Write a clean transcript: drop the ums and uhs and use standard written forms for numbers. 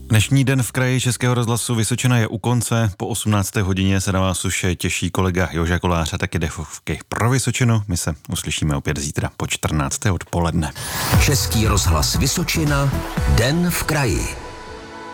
Dnešní den v kraji Českého rozhlasu Vysočina je u konce. Po 18. hodině se na vás už těší kolega Joža Kolář a taky dechovky pro Vysočinu. My se uslyšíme opět zítra po 14. odpoledne. Český rozhlas Vysočina, den v kraji.